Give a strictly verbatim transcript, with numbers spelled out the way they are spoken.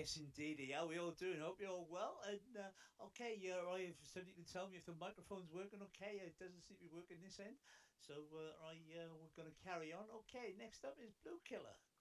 Yes, indeedy. How we all doing? Hope you're all well. And uh, okay, yeah, I have somebody to tell me if the microphone's working. Okay, it doesn't seem to be working this end. So uh, I uh, we're going to carry on. Okay, next up is Blue Killer.